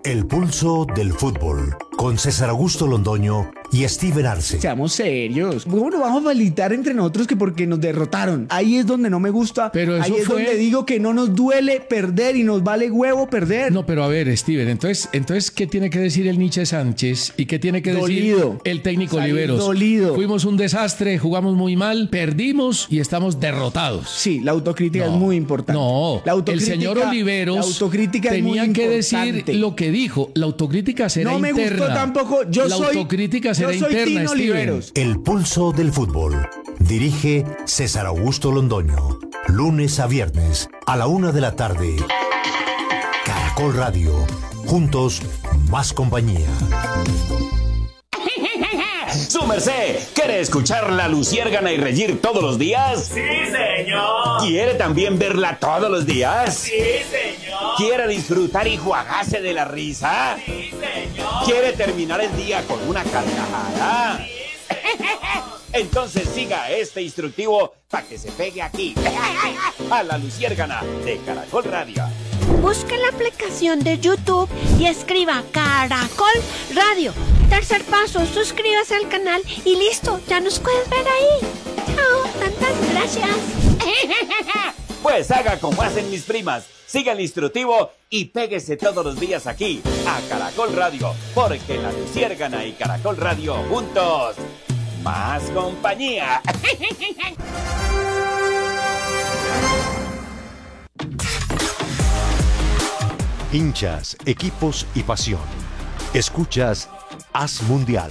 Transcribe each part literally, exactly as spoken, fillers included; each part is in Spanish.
El pulso del fútbol, con César Augusto Londoño y Steven Arce. Seamos serios. ¿Cómo nos vamos a felicitar entre nosotros que porque nos derrotaron? Ahí es donde no me gusta. Pero eso Ahí es fue... donde digo que no nos duele perder y nos vale huevo perder. No, pero a ver, Steven, entonces, entonces ¿qué tiene que decir el Nietzsche Sánchez? ¿Y qué tiene que Dolido. decir el técnico Salir Oliveros? dolido. Fuimos un desastre, jugamos muy mal, perdimos y estamos derrotados. Sí, la autocrítica No, es muy importante. No, la el señor Oliveros la autocrítica tenía es muy que importante. decir lo que dijo. La autocrítica será no me interna. gustó tampoco. Yo la soy, autocrítica será yo soy interna, Tino Steven. Oliveros. El pulso del fútbol. Dirige César Augusto Londoño. Lunes a viernes a la una de la tarde. Caracol Radio. Juntos, más compañía. ¡Su merced! ¿Quiere escuchar La Luciérgana y reír todos los días? ¡Sí, señor! ¿Quiere también verla todos los días? ¡Sí, señor! ¿Quiere disfrutar y juagarse de la risa? ¡Sí, señor! ¿Quiere terminar el día con una carcajada? ¡Sí, señor! Entonces siga este instructivo para que se pegue aquí, a La Luciérgana de Caracol Radio. Busque la aplicación de YouTube y escriba Caracol Radio. Tercer paso, suscríbase al canal y listo, ya nos puedes ver ahí. Chao, tantas gracias. Pues haga como hacen mis primas, siga el instructivo y péguese todos los días aquí, a Caracol Radio, porque La Luciérgana y Caracol Radio juntos, más compañía. Hinchas, equipos y pasión. Escuchas Haz Mundial.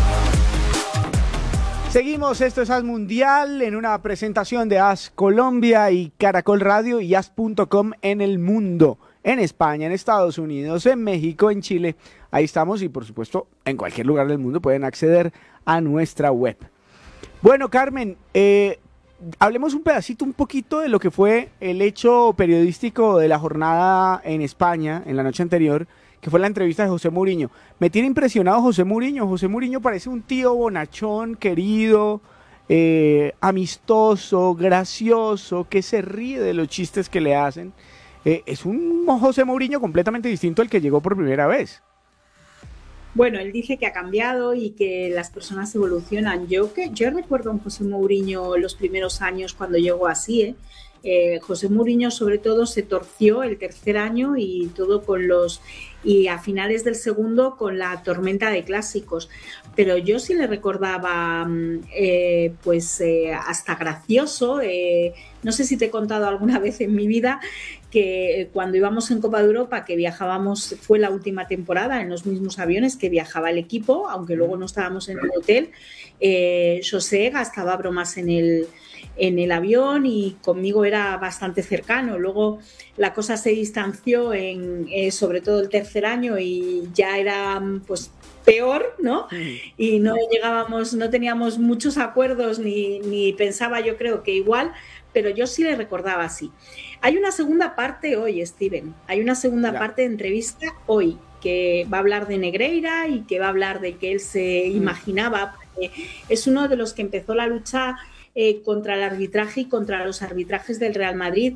Seguimos, esto es Haz Mundial en una presentación de Haz Colombia y Caracol Radio y haz punto com en el mundo, en España, en Estados Unidos, en México, en Chile. Ahí estamos y por supuesto en cualquier lugar del mundo pueden acceder a nuestra web. Bueno, Carmen, eh, hablemos un pedacito, un poquito de lo que fue el hecho periodístico de la jornada en España en la noche anterior, que fue la entrevista de José Mourinho. Me tiene impresionado José Mourinho. José Mourinho parece un tío bonachón, querido, eh, amistoso, gracioso, que se ríe de los chistes que le hacen. Eh, es un José Mourinho completamente distinto al que llegó por primera vez. Bueno, él dice que ha cambiado y que las personas evolucionan. Yo que yo recuerdo a un José Mourinho los primeros años cuando llegó así, ¿eh? Eh, José Mourinho sobre todo se torció el tercer año y todo con los y a finales del segundo con la tormenta de clásicos, pero yo sí le recordaba eh, pues eh, hasta gracioso. Eh, no sé si te he contado alguna vez en mi vida que cuando íbamos en Copa de Europa, que viajábamos, fue la última temporada en los mismos aviones que viajaba el equipo, aunque luego no estábamos en el hotel, eh, José gastaba bromas en el en el avión y conmigo era bastante cercano. Luego la cosa se distanció en eh, sobre todo el tercer año y ya era pues peor, ¿no? Y no llegábamos, no teníamos muchos acuerdos ni, ni pensaba yo creo que igual, pero yo sí le recordaba así. Hay una segunda parte hoy, Steven, hay una segunda ya. parte de entrevista hoy que va a hablar de Negreira y que va a hablar de que él se mm. imaginaba, porque es uno de los que empezó la lucha Eh, contra el arbitraje y contra los arbitrajes del Real Madrid.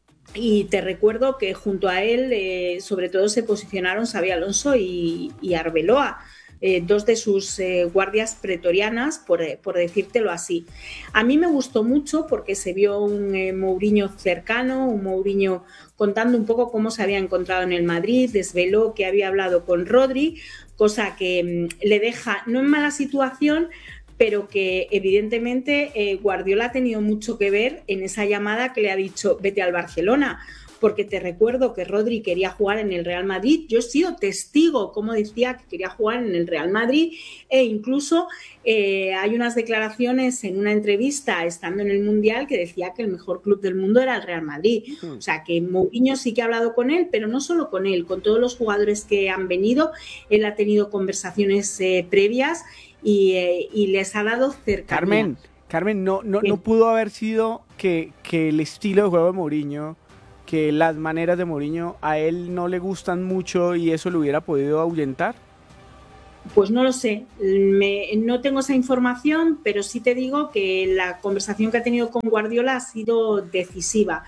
Y te recuerdo que junto a él eh, sobre todo se posicionaron Xabi Alonso y, y Arbeloa, eh, dos de sus eh, guardias pretorianas, por, eh, por decírtelo así. A mí me gustó mucho porque se vio un eh, Mourinho cercano, un Mourinho contando un poco cómo se había encontrado en el Madrid, desveló que había hablado con Rodri, cosa que mm, le deja no en mala situación, pero que evidentemente eh, Guardiola ha tenido mucho que ver en esa llamada que le ha dicho vete al Barcelona, porque te recuerdo que Rodri quería jugar en el Real Madrid. Yo he sido testigo, como decía, que quería jugar en el Real Madrid e incluso eh, hay unas declaraciones en una entrevista estando en el Mundial que decía que el mejor club del mundo era el Real Madrid. Uh-huh. O sea, que Mourinho sí que ha hablado con él, pero no solo con él, con todos los jugadores que han venido. Él ha tenido conversaciones eh, previas Y, eh, y les ha dado cercanía. Carmen, Carmen, no, no, no pudo haber sido que, que el estilo de juego de Mourinho, que las maneras de Mourinho a él no le gustan mucho y eso lo hubiera podido ahuyentar. Pues no lo sé, Me, no tengo esa información, pero sí te digo que la conversación que ha tenido con Guardiola ha sido decisiva.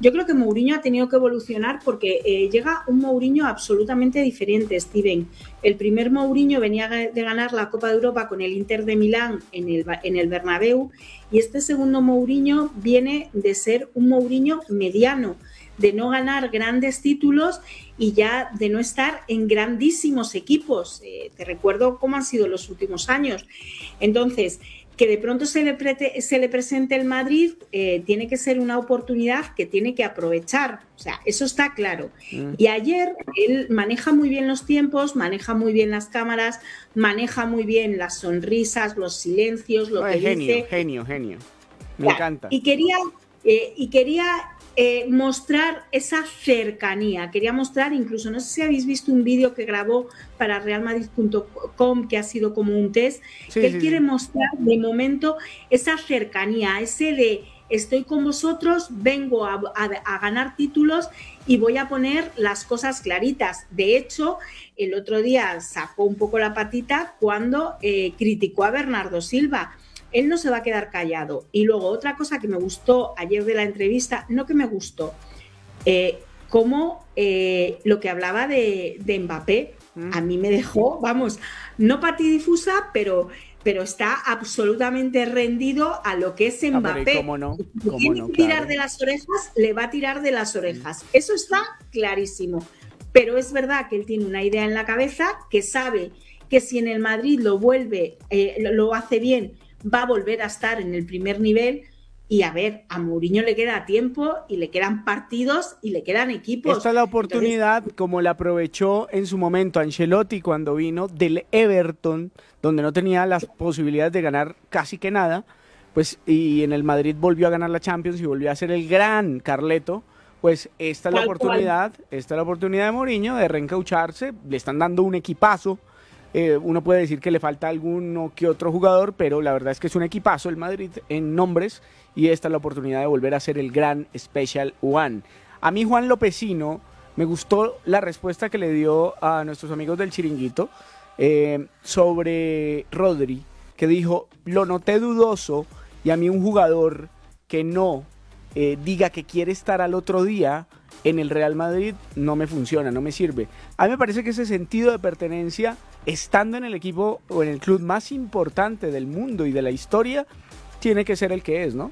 yo creo que Mourinho ha tenido que evolucionar porque eh, llega un Mourinho absolutamente diferente, Steven. El primer Mourinho venía de ganar la Copa de Europa con el Inter de Milán en el, en el Bernabéu, y este segundo Mourinho viene de ser un Mourinho mediano, de no ganar grandes títulos y ya de no estar en grandísimos equipos. Eh, te recuerdo cómo han sido los últimos años. Entonces, que de pronto se le, pre- se le presente el Madrid, eh, tiene que ser una oportunidad que tiene que aprovechar. O sea, eso está claro. Mm. Y ayer él maneja muy bien los tiempos, maneja muy bien las cámaras, maneja muy bien las sonrisas, los silencios, lo no, que genio, dice. Genio, genio, Me claro. encanta. Y quería, eh, y quería eh, mostrar esa cercanía. Quería mostrar, incluso, no sé si habéis visto un vídeo que grabó para real madrid punto com, que ha sido como un test, sí, que él sí, quiere sí. mostrar de momento esa cercanía, ese de estoy con vosotros, vengo a, a, a ganar títulos y voy a poner las cosas claritas. De hecho, el otro día sacó un poco la patita cuando eh, criticó a Bernardo Silva. Él no se va a quedar callado. Y luego otra cosa que me gustó ayer de la entrevista, no que me gustó, eh, como eh, lo que hablaba de, de Mbappé, mm. a mí me dejó, vamos, no patidifusa, pero, pero está absolutamente rendido a lo que es Mbappé. Ah, ¿cómo no? ¿Cómo tiene no? que tirar claro. de las orejas, le va a tirar de las orejas. Eso está clarísimo. Pero es verdad que él tiene una idea en la cabeza, que sabe que si en el Madrid lo vuelve, eh, lo hace bien, va a volver a estar en el primer nivel. Y a ver, a Mourinho le queda tiempo y le quedan partidos y le quedan equipos. Esta es la oportunidad, Entonces, como la aprovechó en su momento Ancelotti cuando vino del Everton, donde no tenía las posibilidades de ganar casi que nada, pues y en el Madrid volvió a ganar la Champions y volvió a ser el gran Carleto. Pues esta es la oportunidad, esta es la oportunidad de Mourinho de reencaucharse. Le están dando un equipazo. Eh, uno puede decir que le falta alguno que otro jugador, pero la verdad es que es un equipazo el Madrid en nombres, y esta es la oportunidad de volver a ser el gran Special One. A mí Juan Lopecino me gustó la respuesta que le dio a nuestros amigos del Chiringuito eh, sobre Rodri, que dijo, lo noté dudoso, y a mí un jugador que no eh, diga que quiere estar al otro día en el Real Madrid no me funciona, no me sirve. A mí me parece que ese sentido de pertenencia, estando en el equipo o en el club más importante del mundo y de la historia, tiene que ser el que es, ¿no?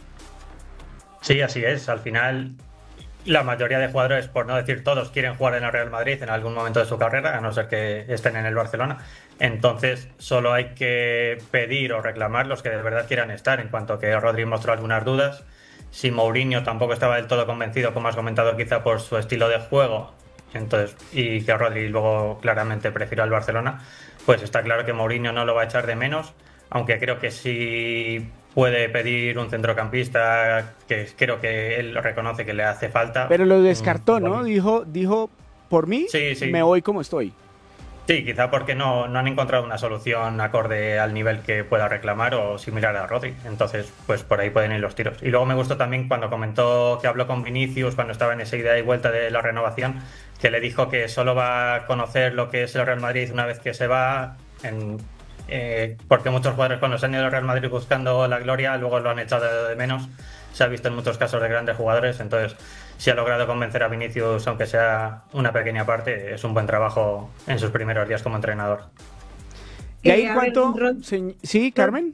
Sí, así es. Al final, la mayoría de jugadores, por no decir todos, quieren jugar en el Real Madrid en algún momento de su carrera, a no ser que estén en el Barcelona. Entonces, solo hay que pedir o reclamar los que de verdad quieran estar. En cuanto a que Rodri mostró algunas dudas, si Mourinho tampoco estaba del todo convencido, como has comentado, quizá por su estilo de juego, entonces, y que Rodri luego claramente prefirió al Barcelona, pues está claro que Mourinho no lo va a echar de menos, aunque creo que sí puede pedir un centrocampista, que creo que él reconoce que le hace falta. Pero lo descartó, ¿no? Dijo, dijo por mí, sí, sí. me voy como estoy. Sí, quizá porque no, no han encontrado una solución acorde al nivel que pueda reclamar o similar a Rodri. Entonces, pues por ahí pueden ir los tiros. Y luego me gustó también cuando comentó que habló con Vinicius cuando estaba en esa ida y vuelta de la renovación, que le dijo que solo va a conocer lo que es el Real Madrid una vez que se va, en, eh, porque muchos jugadores cuando se han ido al Real Madrid buscando la gloria, luego lo han echado de menos. Se ha visto en muchos casos de grandes jugadores, entonces si ha logrado convencer a Vinicius, aunque sea una pequeña parte, es un buen trabajo en sus primeros días como entrenador. ¿Y ahí en cuanto? Sí, Carmen.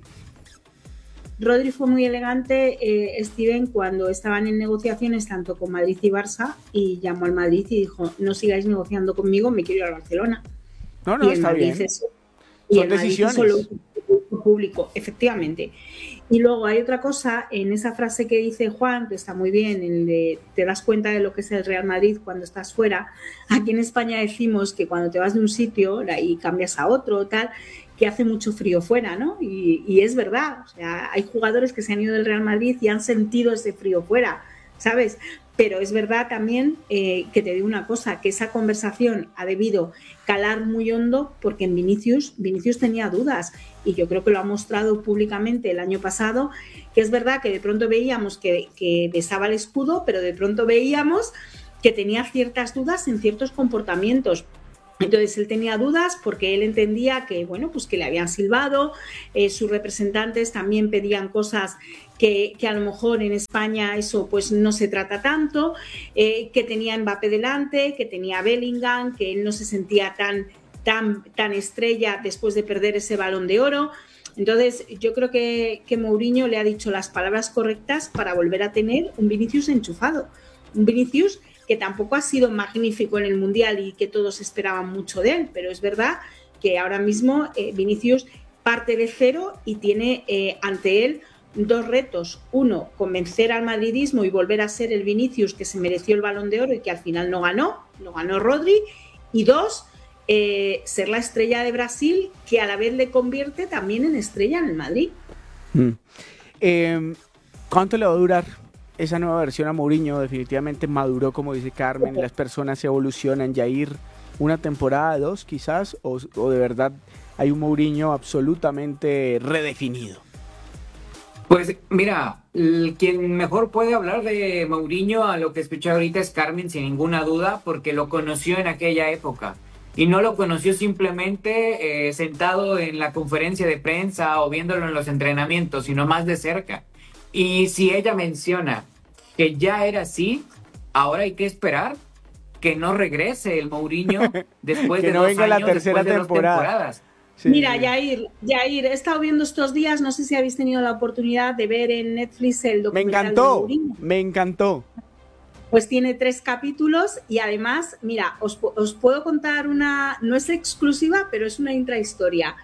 Rodri fue muy elegante, eh, Steven, cuando estaban en negociaciones tanto con Madrid y Barça, y llamó al Madrid y dijo, no sigáis negociando conmigo, me quiero ir a Barcelona. No, no, y está Madrid bien. Eso, y Son decisiones. Solo público, efectivamente. Y luego hay otra cosa en esa frase que dice Juan, que está muy bien, el de te das cuenta de lo que es el Real Madrid cuando estás fuera. Aquí en España decimos que cuando te vas de un sitio y cambias a otro, tal, que hace mucho frío fuera, ¿no? Y, y es verdad, o sea, hay jugadores que se han ido del Real Madrid y han sentido ese frío fuera, ¿sabes? Pero es verdad también eh, que te digo una cosa, que esa conversación ha debido calar muy hondo porque en Vinicius, Vinicius tenía dudas, y yo creo que lo ha mostrado públicamente el año pasado, que es verdad que de pronto veíamos que, que besaba el escudo, pero de pronto veíamos que tenía ciertas dudas en ciertos comportamientos. Entonces él tenía dudas porque él entendía que, bueno, pues que le habían silbado, eh, sus representantes también pedían cosas que, que a lo mejor en España eso pues no se trata tanto, eh, que tenía Mbappé delante, que tenía Bellingham, que él no se sentía tan, tan, tan estrella después de perder ese Balón de Oro. Entonces yo creo que, que Mourinho le ha dicho las palabras correctas para volver a tener un Vinicius enchufado, un Vinicius que tampoco ha sido magnífico en el Mundial y que todos esperaban mucho de él, pero es verdad que ahora mismo eh, Vinicius parte de cero y tiene eh, ante él dos retos. Uno, convencer al madridismo y volver a ser el Vinicius que se mereció el Balón de Oro y que al final no ganó, lo ganó Rodri. Y dos, eh, ser la estrella de Brasil que a la vez le convierte también en estrella en el Madrid. Mm. Eh, ¿Cuánto le va a durar esa nueva versión a Mourinho? Definitivamente maduró, como dice Carmen, las personas evolucionan. Jair, una temporada, dos quizás, o, o de verdad hay un Mourinho absolutamente redefinido. Pues mira, el, quien mejor puede hablar de Mourinho a lo que escuché ahorita es Carmen, sin ninguna duda, porque lo conoció en aquella época. Y no lo conoció simplemente eh, sentado en la conferencia de prensa o viéndolo en los entrenamientos, sino más de cerca. Y si ella menciona que ya era así, ahora hay que esperar que no regrese el Mourinho después que de no dos venga años, la tercera después de temporada. dos temporadas. Sí. Mira, Jair, Jair, he estado viendo estos días, no sé si habéis tenido la oportunidad de ver en Netflix el Me documental encantó, de Mourinho. me encantó. Pues tiene tres capítulos y además, mira, os, os puedo contar una, no es exclusiva, pero es una intrahistoria.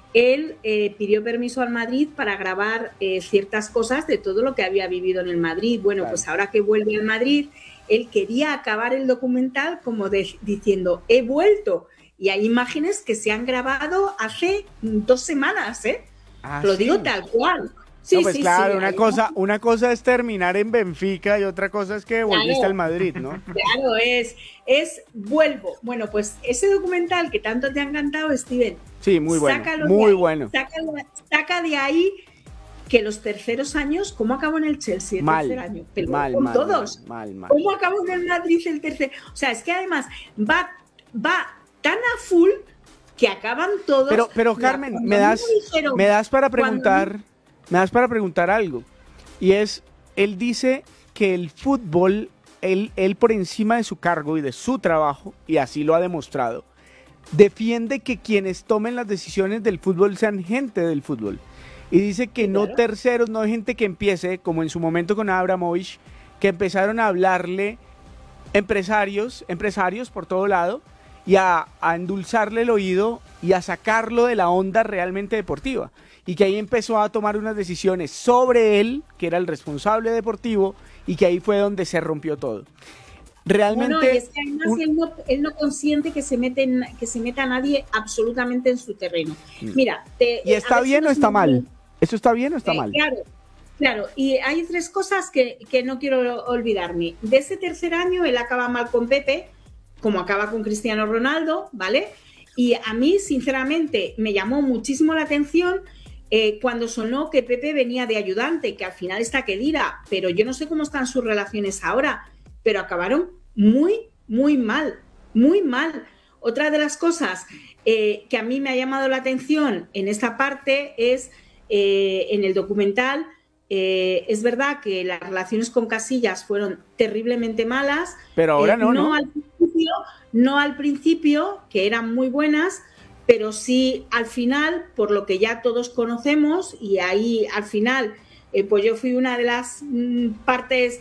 Él eh, pidió permiso al Madrid para grabar eh, ciertas cosas de todo lo que había vivido en el Madrid. Bueno, claro. Pues ahora que vuelve al Madrid, él quería acabar el documental como de, diciendo, he vuelto. Y hay imágenes que se han grabado hace dos semanas, ¿eh? Ah, Lo ¿sí? digo tal cual. Sí, no, pues sí, claro, sí, una, cosa, una cosa es terminar en Benfica y otra cosa es que volviste claro. al Madrid, ¿no? Claro, es, es vuelvo. Bueno, pues ese documental que tanto te ha encantado, Steven. Sí, muy bueno, muy ahí, bueno. Sácalo, saca de ahí que los terceros años, ¿cómo acabó en el Chelsea el mal, tercer año? Pero mal, con mal, todos. Mal, mal, ¿Cómo acabó en el Madrid el tercer? O sea, es que además va, va tan a full que acaban todos. Pero, pero Carmen, mira, me das, me, dijeron, me das para preguntar, cuando... me das para preguntar algo. Y es, él dice que el fútbol, él, él por encima de su cargo y de su trabajo, y así lo ha demostrado, defiende que quienes tomen las decisiones del fútbol sean gente del fútbol. Y dice que no terceros, no gente que empiece, como en su momento con Abramovich, que empezaron a hablarle empresarios, empresarios por todo lado, y a, a endulzarle el oído y a sacarlo de la onda realmente deportiva. Y que ahí empezó a tomar unas decisiones sobre él, que era el responsable deportivo, y que ahí fue donde se rompió todo. Realmente... Bueno, y es que además un... él, no, él no consiente que se, mete en, que se meta a nadie absolutamente en su terreno. Mm. Mira, te, ¿y está bien o está mal? ¿Eso está bien o está eh, mal? Claro, claro. Y hay tres cosas que, que no quiero olvidarme. De ese tercer año, él acaba mal con Pepe, como acaba con Cristiano Ronaldo, ¿vale? Y a mí, sinceramente, me llamó muchísimo la atención eh, cuando sonó que Pepe venía de ayudante, que al final está Khedira, pero yo no sé cómo están sus relaciones ahora, pero acabaron muy, muy mal, muy mal. Otra de las cosas eh, que a mí me ha llamado la atención en esta parte es, eh, en el documental, Eh, es verdad que las relaciones con Casillas fueron terriblemente malas, pero ahora eh, no, no, ¿no? Al principio, no al principio, que eran muy buenas, pero sí al final, por lo que ya todos conocemos, y ahí al final, eh, pues yo fui una de las mm, partes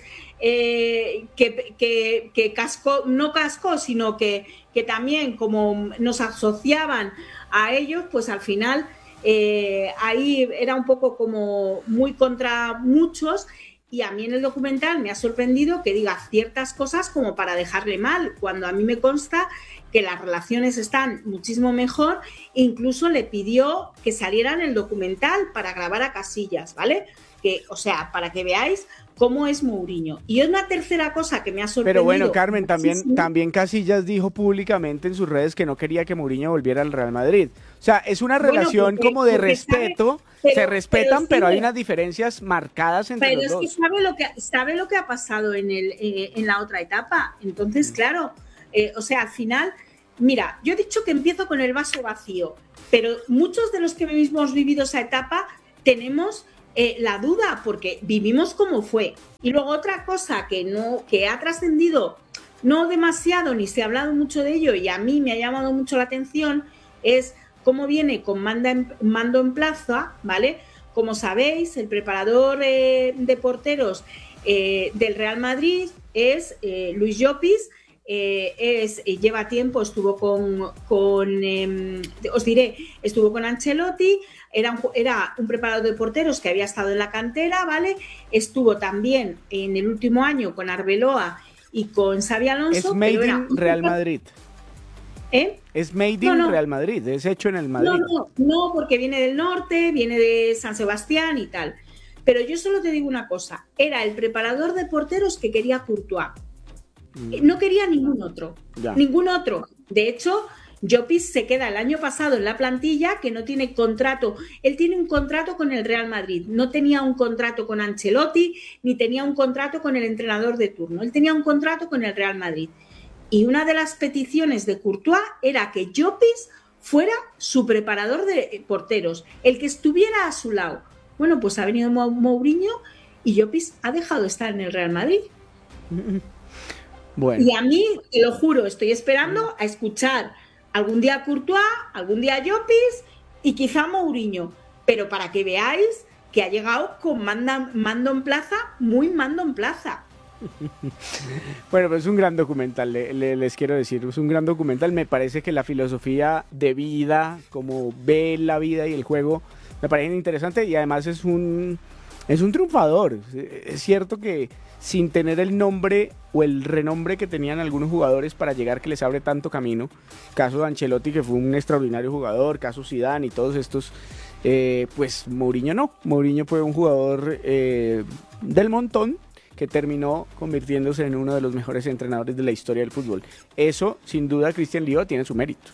eh, que, que, que cascó, no cascó, sino que, que también como nos asociaban a ellos, pues al final... Eh, ahí era un poco como muy contra muchos, y a mí en el documental me ha sorprendido que diga ciertas cosas como para dejarle mal, cuando a mí me consta que las relaciones están muchísimo mejor. Incluso le pidió que saliera en el documental para grabar a Casillas, ¿vale? Que, o sea, para que veáis cómo es Mourinho. Y una tercera cosa que me ha sorprendido... Pero bueno, Carmen, también, también Casillas dijo públicamente en sus redes que no quería que Mourinho volviera al Real Madrid. O sea, es una relación bueno, porque, como de respeto, sabe, pero, se respetan, pero, pero hay unas diferencias marcadas entre pero los dos. Pero es que sabe lo que, sabe lo que ha pasado en, el, eh, en la otra etapa. Entonces, claro, eh, o sea, al final... Mira, yo he dicho que empiezo con el vaso vacío, pero muchos de los que hemos vivido esa etapa tenemos eh, la duda porque vivimos como fue. Y luego otra cosa que, no, que ha trascendido no demasiado ni se ha hablado mucho de ello y a mí me ha llamado mucho la atención es cómo viene con manda en, mando en plaza, ¿vale? Como sabéis, el preparador eh, de porteros eh, del Real Madrid es eh, Luis Llopis. Eh, es, eh, lleva tiempo, estuvo con, con eh, os diré, estuvo con Ancelotti, era un, era un preparador de porteros que había estado en la cantera, ¿vale? Estuvo también en el último año con Arbeloa y con Xabi Alonso. Es made pero in Real Madrid. ¿Eh? Es made in no, no. Real Madrid, es hecho en el Madrid. No, no, no, porque viene del norte, viene de San Sebastián y tal. Pero yo solo te digo una cosa, era el preparador de porteros que quería Courtois. No quería ningún otro, ya. ningún otro. De hecho, Llopis se queda el año pasado en la plantilla, que no tiene contrato. Él tiene un contrato con el Real Madrid. No tenía un contrato con Ancelotti, ni tenía un contrato con el entrenador de turno. Él tenía un contrato con el Real Madrid. Y una de las peticiones de Courtois era que Llopis fuera su preparador de porteros, el que estuviera a su lado. Bueno, pues ha venido Mourinho y Llopis ha dejado de estar en el Real Madrid. Bueno. Y a mí, te lo juro, estoy esperando a escuchar algún día a Courtois, algún día a Llopis y quizá a Mourinho. Pero para que veáis que ha llegado con manda, mando en plaza, muy mando en plaza. Bueno, pues es un gran documental, le, le, les quiero decir, es un gran documental. Me parece que la filosofía de vida, como ve la vida y el juego, me parece interesante y además es un, es un triunfador. Es cierto que sin tener el nombre o el renombre que tenían algunos jugadores para llegar, que les abre tanto camino, caso de Ancelotti, que fue un extraordinario jugador, caso Zidane y todos estos, eh, pues Mourinho no, Mourinho fue un jugador eh, del montón que terminó convirtiéndose en uno de los mejores entrenadores de la historia del fútbol. Eso, sin duda, Cristian Lío tiene su mérito.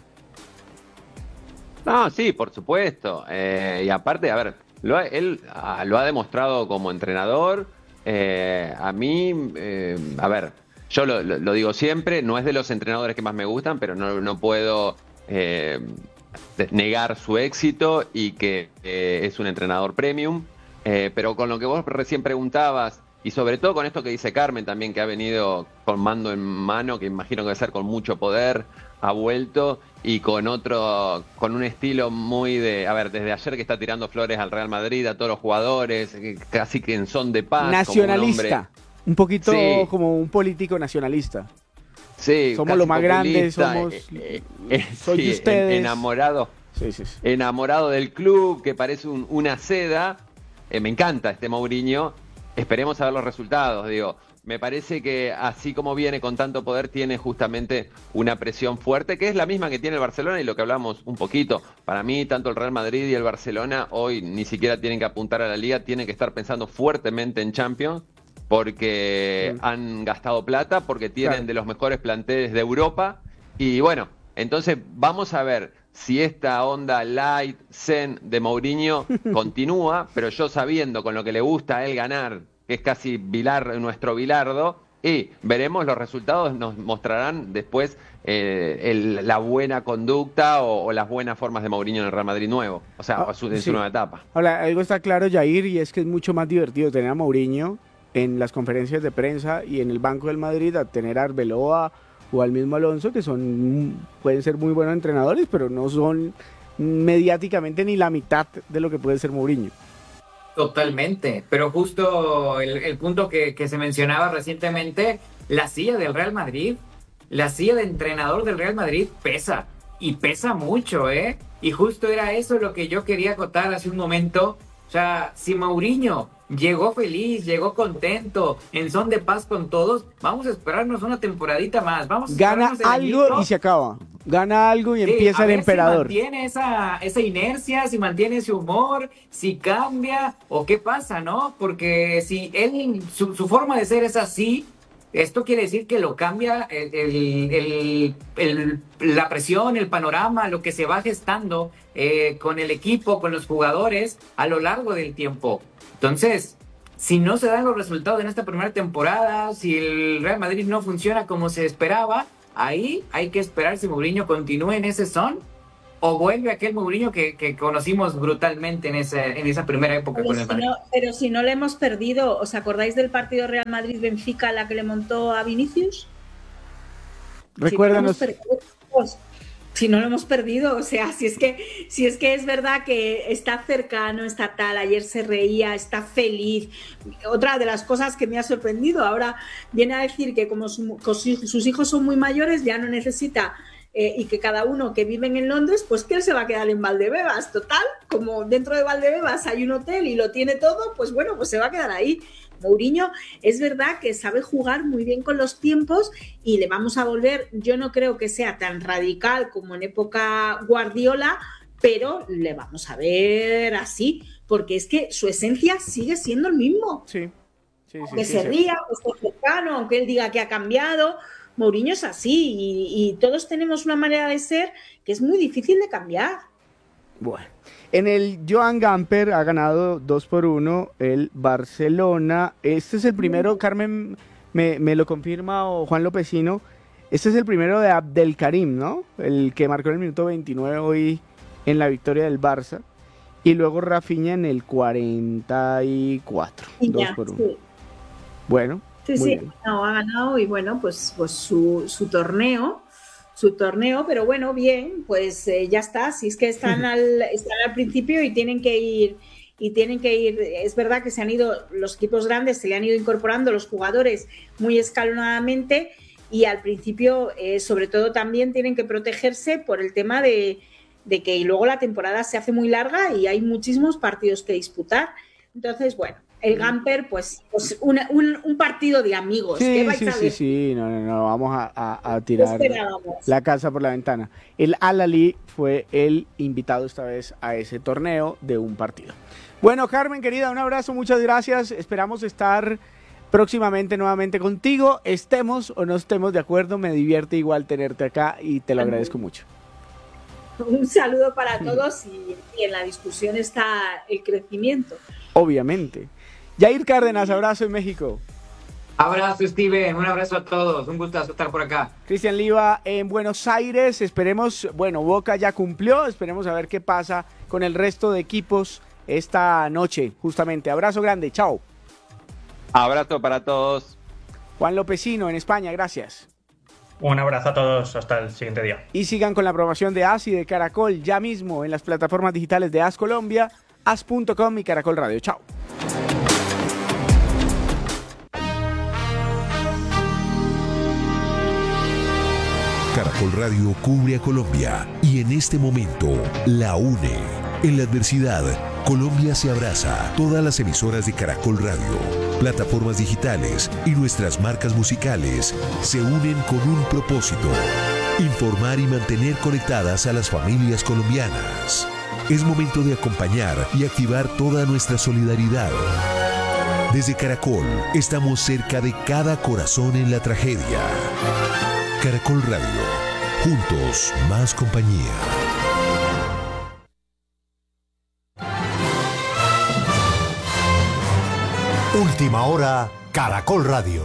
No, sí, por supuesto, eh, y aparte, a ver, lo ha, él a, lo ha demostrado como entrenador. Eh, a mí, eh, a ver, yo lo, lo, lo digo siempre, no es de los entrenadores que más me gustan, pero no, no puedo eh, negar su éxito y que eh, es un entrenador premium. Eh, pero con lo que vos recién preguntabas, y sobre todo con esto que dice Carmen también, que ha venido con mando en mano, que imagino que debe ser con mucho poder, ha vuelto y con otro, con un estilo muy de, a ver, desde ayer que está tirando flores al Real Madrid, a todos los jugadores, casi que en son de paz. Nacionalista, como un, hombre, un poquito sí, como un político nacionalista. Sí, somos lo más grandes, somos, eh, eh, soy sí, de ustedes. Enamorado, sí, sí, sí. enamorado del club, que parece un, una seda. Eh, me encanta este Mourinho. Esperemos a ver los resultados, digo. Me parece que así como viene con tanto poder, tiene justamente una presión fuerte, que es la misma que tiene el Barcelona y lo que hablamos un poquito. Para mí, tanto el Real Madrid y el Barcelona hoy ni siquiera tienen que apuntar a la Liga, tienen que estar pensando fuertemente en Champions, porque sí. han gastado plata, porque tienen claro. de los mejores planteles de Europa. Y bueno, entonces vamos a ver si esta onda light, zen de Mourinho continúa, pero yo sabiendo con lo que le gusta a él ganar, que es casi Bilar, nuestro Bilardo, y veremos los resultados, nos mostrarán después eh, el, la buena conducta o, o las buenas formas de Mourinho en el Real Madrid nuevo, o sea, ah, su, en sí. su nueva etapa. Ahora, algo está claro, Jair, y es que es mucho más divertido tener a Mourinho en las conferencias de prensa y en el banco del Madrid a tener a Arbeloa o al mismo Alonso, que son pueden ser muy buenos entrenadores, pero no son mediáticamente ni la mitad de lo que puede ser Mourinho. Totalmente, pero justo el, el punto que, que se mencionaba recientemente, la silla del Real Madrid, la silla de entrenador del Real Madrid pesa, y pesa mucho, ¿eh? Y justo era eso lo que yo quería acotar hace un momento. O sea, si Mourinho llegó feliz, llegó contento, en son de paz con todos, vamos a esperarnos una temporadita más. Vamos a Gana algo añito. Y se acaba. Gana algo y sí, empieza el emperador. Si mantiene esa, esa inercia, si mantiene ese humor, si cambia o qué pasa, ¿no? Porque si él, su, su forma de ser es así, esto quiere decir que lo cambia el, el, el, el, la presión, el panorama, lo que se va gestando eh, con el equipo, con los jugadores a lo largo del tiempo. Entonces, si no se dan los resultados en esta primera temporada, si el Real Madrid no funciona como se esperaba, Ahí hay que esperar si Mourinho continúa en ese son o vuelve aquel Mourinho que, que conocimos brutalmente en, ese, en esa primera época pero con el si Madrid. No, pero si no le hemos perdido, ¿os acordáis del partido Real Madrid-Benfica la que le montó a Vinicius? Recuérdanos. Si no, lo hemos perdido, si no lo hemos perdido, o sea, si es que si es que es verdad que está cercano, está tal, ayer se reía, está feliz. Otra de las cosas que me ha sorprendido, ahora viene a decir que como su, sus hijos son muy mayores, ya no necesita eh, y que cada uno que vive en Londres, pues que él se va a quedar en Valdebebas, total, como dentro de Valdebebas hay un hotel y lo tiene todo, pues bueno, pues se va a quedar ahí. Mourinho es verdad que sabe jugar muy bien con los tiempos y le vamos a volver, yo no creo que sea tan radical como en época Guardiola, pero le vamos a ver así, porque es que su esencia sigue siendo el mismo. Sí, sí, sí, que sí, se sí. ría, que esté cercano, aunque él diga que ha cambiado, Mourinho es así y, y todos tenemos una manera de ser que es muy difícil de cambiar. Bueno, en el Joan Gamper ha ganado dos por uno el Barcelona. Este es el primero, Carmen, me, me lo confirma o Juan Lopecino. Este es el primero de Abdelkarim, ¿no? El que marcó en el minuto veintinueve hoy en la victoria del Barça. Y luego Rafinha en el cuarenta y cuatro, dos por uno. Sí. Bueno, Sí, muy sí, bien. ha ganado, ha ganado y bueno, pues, pues su, su torneo, su torneo, pero bueno, bien, pues eh, ya está, si es que están al, están al principio y tienen que ir, y tienen que ir, es verdad que se han ido, los equipos grandes se le han ido incorporando los jugadores muy escalonadamente y al principio, eh, sobre todo también tienen que protegerse por el tema de, de que luego la temporada se hace muy larga y hay muchísimos partidos que disputar, entonces bueno. El Gamper, pues, pues una, un, un partido de amigos. ¿Qué Sí, vais sí, a sí, ver? sí, no, no, no, vamos a, a, a tirar esperábamos? la casa por la ventana. El Al-Ahly fue el invitado esta vez a ese torneo de un partido. Bueno, Carmen, querida, un abrazo, muchas gracias. Esperamos estar próximamente nuevamente contigo. Estemos o no estemos de acuerdo, me divierte igual tenerte acá y te lo agradezco mucho. Un saludo para todos y, y en la discusión está el crecimiento. Obviamente. Jair Cárdenas, abrazo en México. Abrazo, Steven, un abrazo a todos, un gustazo estar por acá. Cristian Liva en Buenos Aires, esperemos, bueno, Boca ya cumplió, esperemos a ver qué pasa con el resto de equipos esta noche, justamente. Abrazo grande, chao. Abrazo para todos. Juan Lopecino en España, gracias. Un abrazo a todos, hasta el siguiente día. Y sigan con la programación de A S y de Caracol ya mismo en las plataformas digitales de A S Colombia, A S punto com y Caracol Radio. Chao. Caracol Radio cubre a Colombia y en este momento la une. En la adversidad, Colombia se abraza. Todas las emisoras de Caracol Radio, plataformas digitales y nuestras marcas musicales se unen con un propósito: informar y mantener conectadas a las familias colombianas. Es momento de acompañar y activar toda nuestra solidaridad. Desde Caracol, estamos cerca de cada corazón en la tragedia. Caracol Radio, juntos más compañía. Última hora, Caracol Radio.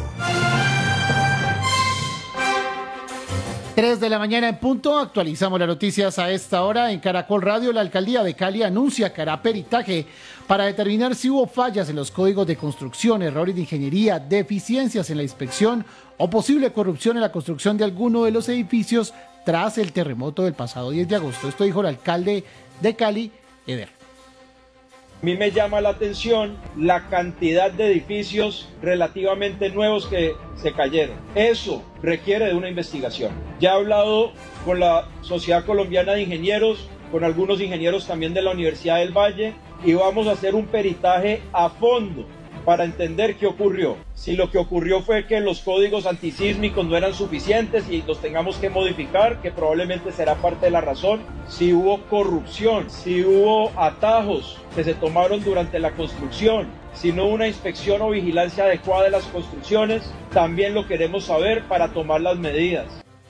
tres de la mañana en punto, actualizamos las noticias a esta hora en Caracol Radio. La alcaldía de Cali anuncia que hará peritaje para determinar si hubo fallas en los códigos de construcción, errores de ingeniería, deficiencias en la inspección o posible corrupción en la construcción de alguno de los edificios tras el terremoto del pasado diez de agosto. Esto dijo el alcalde de Cali, Eder. A mí me llama la atención la cantidad de edificios relativamente nuevos que se cayeron. Eso requiere de una investigación. Ya he hablado con la Sociedad Colombiana de Ingenieros, con algunos ingenieros también de la Universidad del Valle, y vamos a hacer un peritaje a fondo para entender qué ocurrió. Si lo que ocurrió fue que los códigos antisísmicos no eran suficientes y los tengamos que modificar, que probablemente será parte de la razón. Si hubo corrupción, si hubo atajos que se tomaron durante la construcción, si no hubo una inspección o vigilancia adecuada de las construcciones, también lo queremos saber para tomar las medidas.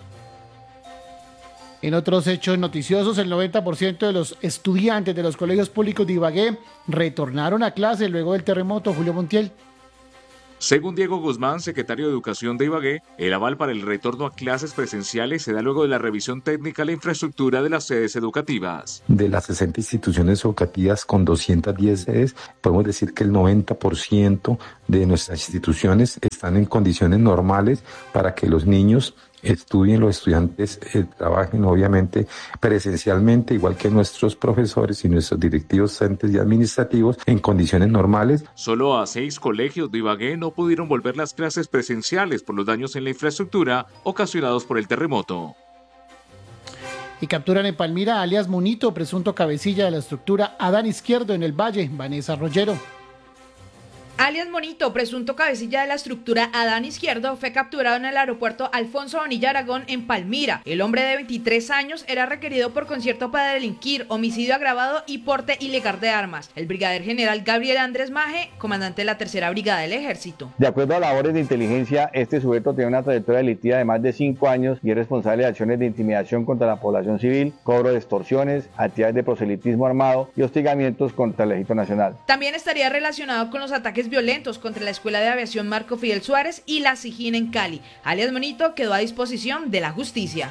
En otros hechos noticiosos, el noventa por ciento de los estudiantes de los colegios públicos de Ibagué retornaron a clase luego del terremoto. Julio Montiel. Según Diego Guzmán, secretario de Educación de Ibagué, el aval para el retorno a clases presenciales se da luego de la revisión técnica a la infraestructura de las sedes educativas. De las sesenta instituciones educativas con doscientas diez sedes, podemos decir que el noventa por ciento de nuestras instituciones están en condiciones normales para que los niños estudien, los estudiantes eh, trabajen obviamente presencialmente, igual que nuestros profesores y nuestros directivos docentes y administrativos en condiciones normales. Solo a seis colegios de Ibagué no pudieron volver las clases presenciales por los daños en la infraestructura ocasionados por el terremoto. Y capturan en Palmira alias Monito, presunto cabecilla de la estructura Adán Izquierdo en el Valle. Vanessa Rollero. Alias Monito, presunto cabecilla de la estructura Adán Izquierdo, fue capturado en el aeropuerto Alfonso Bonilla Aragón en Palmira. El hombre de veintitrés años era requerido por concierto para delinquir, homicidio agravado y porte ilegal de armas. El brigadier general Gabriel Andrés Maje, comandante de la tercera brigada del ejército. De acuerdo a labores de inteligencia, este sujeto tiene una trayectoria delictiva de más de cinco años y es responsable de acciones de intimidación contra la población civil, cobro de extorsiones, actividades de proselitismo armado y hostigamientos contra el ejército nacional. También estaría relacionado con los ataques violentos contra la Escuela de Aviación Marco Fidel Suárez y la SIGIN en Cali. Alias Monito quedó a disposición de la justicia.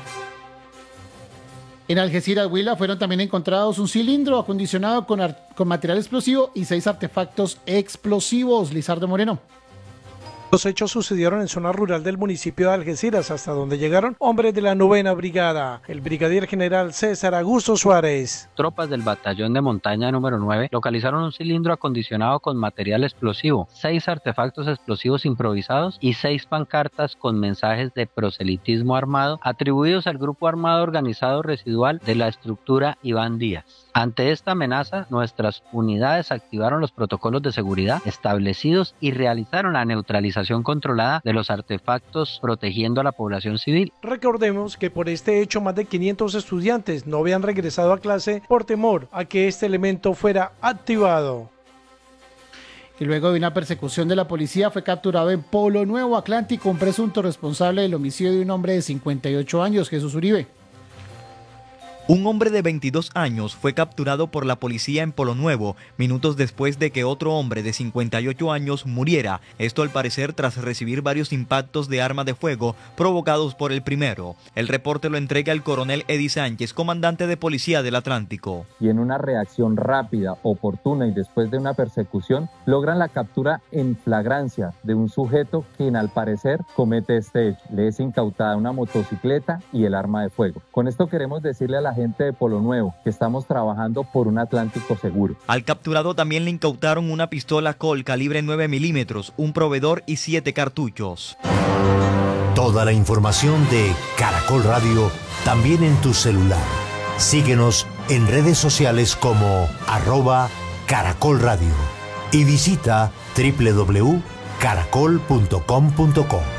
En Algeciras, Huila, fueron también encontrados un cilindro acondicionado con, con material explosivo y seis artefactos explosivos. Lizardo Moreno. Los hechos sucedieron en zona rural del municipio de Algeciras, hasta donde llegaron hombres de la novena brigada. El brigadier general César Augusto Suárez. Tropas del batallón de montaña número nueve localizaron un cilindro acondicionado con material explosivo, seis artefactos explosivos improvisados y seis pancartas con mensajes de proselitismo armado atribuidos al grupo armado organizado residual de la estructura Iván Díaz. Ante esta amenaza, nuestras unidades activaron los protocolos de seguridad establecidos y realizaron la neutralización controlada de los artefactos protegiendo a la población civil. Recordemos que por este hecho más de quinientos estudiantes no habían regresado a clase por temor a que este elemento fuera activado. Y luego de una persecución de la policía fue capturado en Polo Nuevo, Atlántico, un presunto responsable del homicidio de un hombre de cincuenta y ocho años, Jesús Uribe. Un hombre de veintidós años fue capturado por la policía en Polo Nuevo, minutos después de que otro hombre de cincuenta y ocho años muriera, esto al parecer tras recibir varios impactos de arma de fuego provocados por el primero. El reporte lo entrega el coronel Eddie Sánchez, comandante de Policía del Atlántico. Y en una reacción rápida, oportuna y después de una persecución, logran la captura en flagrancia de un sujeto quien al parecer comete este hecho. Le es incautada una motocicleta y el arma de fuego. Con esto queremos decirle a la gente de Polo Nuevo que estamos trabajando por un Atlántico seguro. Al capturado también le incautaron una pistola Colt calibre nueve milímetros, un proveedor y siete cartuchos. Toda la información de Caracol Radio también en tu celular. Síguenos en redes sociales como arroba Caracol Radio y visita doble u doble u doble u punto caracol punto com punto co.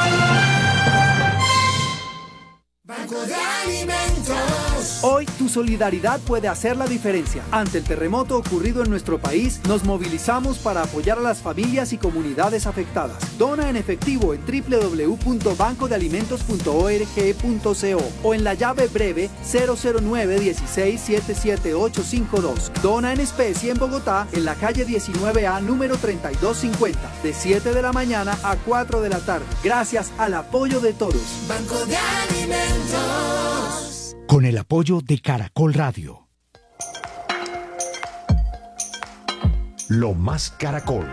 Hoy tu solidaridad puede hacer la diferencia. Ante el terremoto ocurrido en nuestro país, nos movilizamos para apoyar a las familias y comunidades afectadas. Dona en efectivo en doble u doble u doble u punto banco de alimentos punto org punto co o en la llave breve cero cero nueve dieciséis siete siete ocho cinco dos. Dona en especie en Bogotá, en la calle diecinueve A número treinta y dos cincuenta, de siete de la mañana a cuatro de la tarde. Gracias al apoyo de todos. Banco de Alimentos. Con el apoyo de Caracol Radio. Lo más Caracol.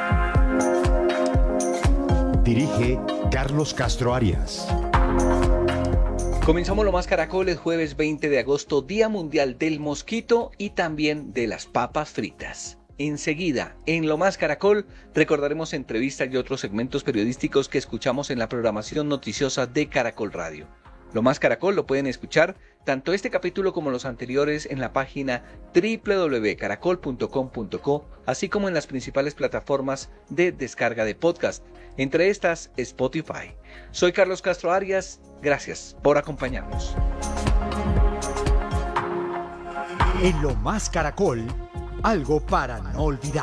Dirige Carlos Castro Arias. Comenzamos Lo Más Caracol, es jueves veinte de agosto, Día Mundial del Mosquito y también de las papas fritas. Enseguida, en Lo Más Caracol, recordaremos entrevistas y otros segmentos periodísticos que escuchamos en la programación noticiosa de Caracol Radio. Lo Más Caracol lo pueden escuchar tanto este capítulo como los anteriores en la página doble u doble u doble u punto caracol punto com punto co, así como en las principales plataformas de descarga de podcast, entre estas Spotify. Soy Carlos Castro Arias, gracias por acompañarnos. En Lo Más Caracol, algo para no olvidar.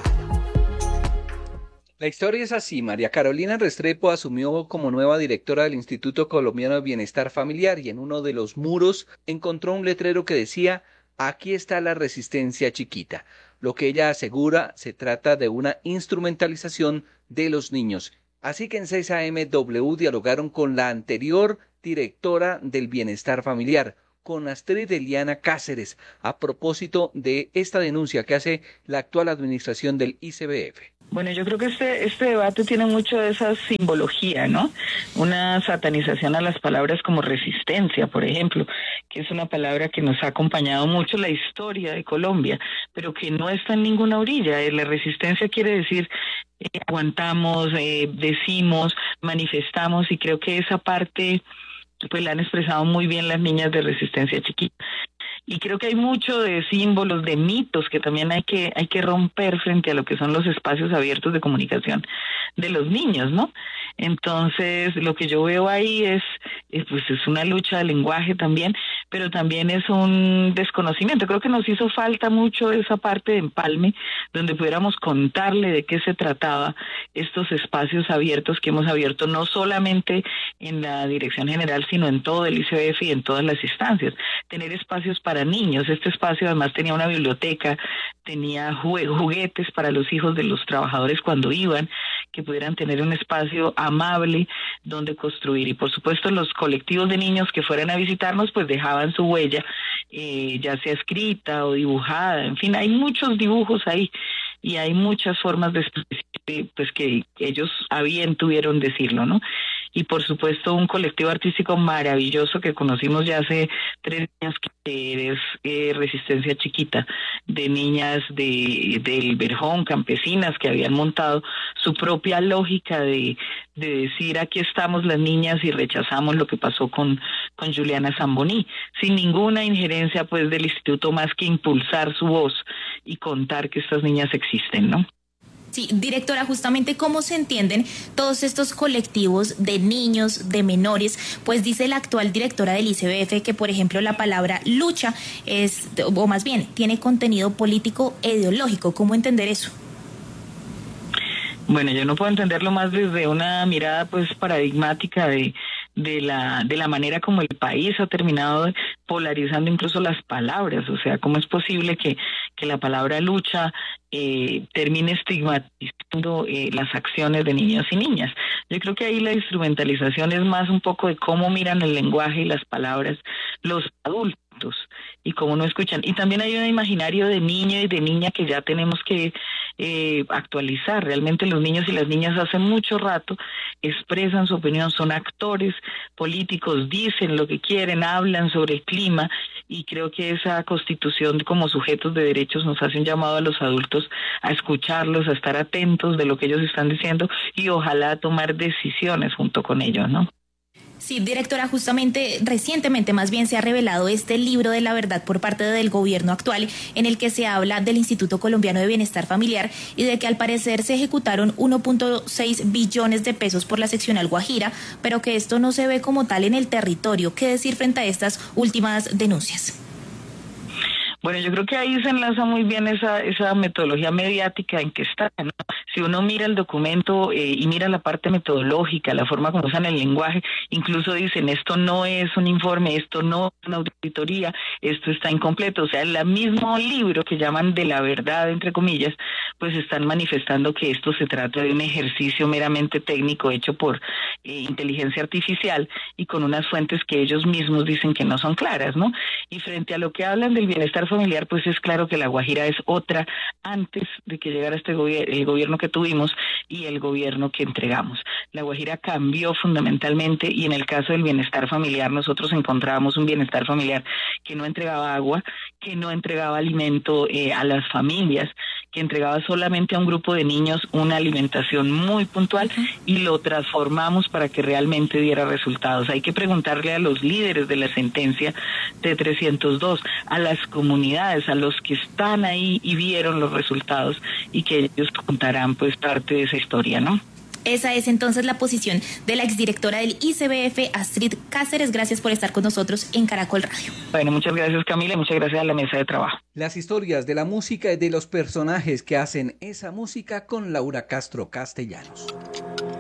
La historia es así. María Carolina Restrepo asumió como nueva directora del Instituto Colombiano de Bienestar Familiar y en uno de los muros encontró un letrero que decía: aquí está la resistencia chiquita. Lo que ella asegura se trata de una instrumentalización de los niños. Así que en seis A M W dialogaron con la anterior directora del Bienestar Familiar, con Astrid Eliana Cáceres, a propósito de esta denuncia que hace la actual administración del I C B F. Bueno, yo creo que este, este debate tiene mucho de esa simbología, ¿no? Una satanización a las palabras como resistencia, por ejemplo, que es una palabra que nos ha acompañado mucho la historia de Colombia, pero que no está en ninguna orilla. La resistencia quiere decir eh, aguantamos, eh, decimos, manifestamos, y creo que esa parte pues la han expresado muy bien las niñas de Resistencia Chiquita. Y creo que hay mucho de símbolos, de mitos que también hay que hay que romper frente a lo que son los espacios abiertos de comunicación de los niños, ¿no? Entonces, lo que yo veo ahí es, es pues es una lucha de lenguaje también, pero también es un desconocimiento. Creo que nos hizo falta mucho esa parte de empalme, donde pudiéramos contarle de qué se trataba estos espacios abiertos que hemos abierto, no solamente en la Dirección General, sino en todo el I C B F y en todas las instancias. Tener espacios para niños. Este espacio además tenía una biblioteca, tenía juguetes para los hijos de los trabajadores cuando iban, que pudieran tener un espacio amable donde construir. Y por supuesto los colectivos de niños que fueran a visitarnos pues dejaban su huella, eh, ya sea escrita o dibujada, en fin, hay muchos dibujos ahí y hay muchas formas de expresión pues que ellos a bien tuvieron decirlo, ¿no? Y por supuesto un colectivo artístico maravilloso que conocimos ya hace tres años, que es eh, Resistencia Chiquita, de niñas de del Verjón, campesinas que habían montado su propia lógica de, de decir aquí estamos las niñas y rechazamos lo que pasó con, con Juliana Zamboní, sin ninguna injerencia pues del instituto más que impulsar su voz y contar que estas niñas existen, ¿no? Sí, directora, justamente cómo se entienden todos estos colectivos de niños, de menores, pues dice la actual directora del I C B F que, por ejemplo, la palabra lucha es, o más bien, tiene contenido político e ideológico. ¿Cómo entender eso? Bueno, yo no puedo entenderlo más desde una mirada pues paradigmática de, de la de la manera como el país ha terminado polarizando incluso las palabras. O sea, ¿cómo es posible que, que la palabra lucha eh, termine estigmatizando eh, las acciones de niños y niñas? Yo creo que ahí la instrumentalización es más un poco de cómo miran el lenguaje y las palabras los adultos y cómo no escuchan. Y también hay un imaginario de niño y de niña que ya tenemos que eh, actualizar. Realmente los niños y las niñas hace mucho rato expresan su opinión, son actores políticos, dicen lo que quieren, hablan sobre el clima, y creo que esa constitución como sujetos de derechos nos hace un llamado a los adultos a escucharlos, a estar atentos de lo que ellos están diciendo y ojalá tomar decisiones junto con ellos, ¿no? Sí, directora, justamente recientemente más bien se ha revelado este libro de la verdad por parte del gobierno actual, en el que se habla del Instituto Colombiano de Bienestar Familiar y de que al parecer se ejecutaron uno punto seis billones de pesos por la seccional Guajira, pero que esto no se ve como tal en el territorio. ¿Qué decir frente a estas últimas denuncias? Bueno, yo creo que ahí se enlaza muy bien esa esa metodología mediática en que está, ¿no? Si uno mira el documento eh, y mira la parte metodológica, la forma como usan el lenguaje, incluso dicen esto no es un informe, esto no es una auditoría, esto está incompleto. O sea, el mismo libro que llaman de la verdad, entre comillas, pues están manifestando que esto se trata de un ejercicio meramente técnico hecho por eh, inteligencia artificial y con unas fuentes que ellos mismos dicen que no son claras, ¿no? Y frente a lo que hablan del bienestar familiar, pues es claro que la Guajira es otra antes de que llegara este gobierno, el gobierno que tuvimos y el gobierno que entregamos. La Guajira cambió fundamentalmente y en el caso del bienestar familiar nosotros encontrábamos un bienestar familiar que no entregaba agua, que no entregaba alimento eh, a las familias, que entregaba solamente a un grupo de niños una alimentación muy puntual y lo transformamos para que realmente diera resultados. Hay que preguntarle a los líderes de la sentencia de trescientos dos, a las comunidades, a los que están ahí y vieron los resultados y que ellos contarán pues parte de esa historia, ¿no? Esa es entonces la posición de la exdirectora del I C B F, Astrid Cáceres. Gracias por estar con nosotros en Caracol Radio. Bueno, muchas gracias Camila y muchas gracias a la mesa de trabajo. Las historias de la música y de los personajes que hacen esa música con Laura Castro Castellanos.